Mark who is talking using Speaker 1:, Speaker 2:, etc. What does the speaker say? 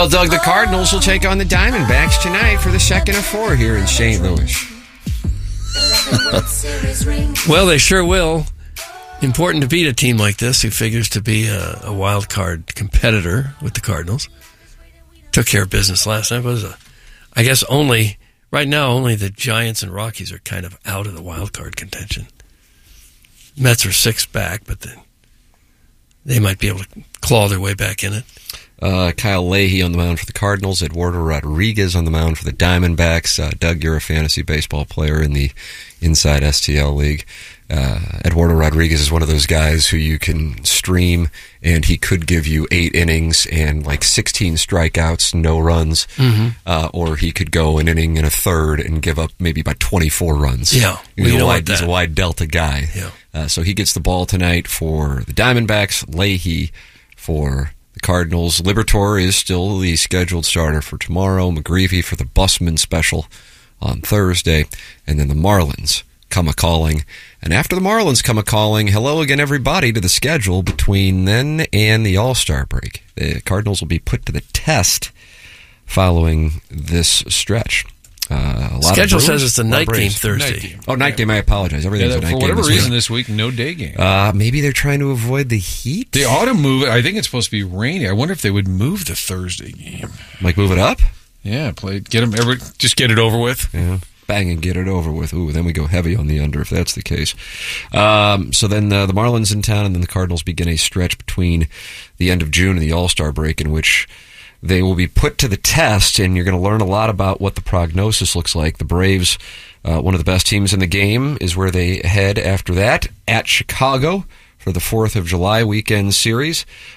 Speaker 1: Well, Doug, the Cardinals will take on the Diamondbacks tonight for the second of 4 here in St. Louis.
Speaker 2: Well, they sure will. Important to beat a team like this who figures to be a wild card competitor with the Cardinals. Took care of business last night. I guess right now only the Giants and Rockies are kind of out of the wild card contention. Mets are 6 back, but they might be able to claw their way back in it.
Speaker 1: Kyle Leahy on the mound for the Cardinals. Eduardo Rodriguez on the mound for the Diamondbacks. Doug, you're a fantasy baseball player in the Inside STL League. Eduardo Rodriguez is one of those guys who you can stream, and he could give you 8 innings and like 16 strikeouts, no runs. Mm-hmm. Or he could go an inning and a third and give up maybe about 24 runs.
Speaker 2: Yeah,
Speaker 1: he's a wide delta guy.
Speaker 2: Yeah.
Speaker 1: So he gets the ball tonight for the Diamondbacks. Leahy for the Cardinals. Liberatore is still the scheduled starter for tomorrow. McGreevy for the Busman special on Thursday. And then the Marlins come a-calling. And after the Marlins come a-calling, hello again, everybody, to the schedule between then and the All-Star break. The Cardinals will be put to the test following this stretch.
Speaker 2: Schedule says it's a night game Thursday.
Speaker 1: Night game. I apologize. Everything's a night game.
Speaker 3: For whatever reason this week, no day game.
Speaker 1: Maybe they're trying to avoid the heat?
Speaker 3: They ought to move it. I think it's supposed to be rainy. I wonder if they would move the Thursday game.
Speaker 1: Like move it up?
Speaker 3: Yeah, just get it over with.
Speaker 1: Yeah. Bang and get it over with. Ooh, then we go heavy on the under if that's the case. So then the Marlins in town, and then the Cardinals begin a stretch between the end of June and the All-Star break in which they will be put to the test, and you're going to learn a lot about what the prognosis looks like. The Braves, one of the best teams in the game, is where they head after that, at Chicago for the 4th of July weekend series.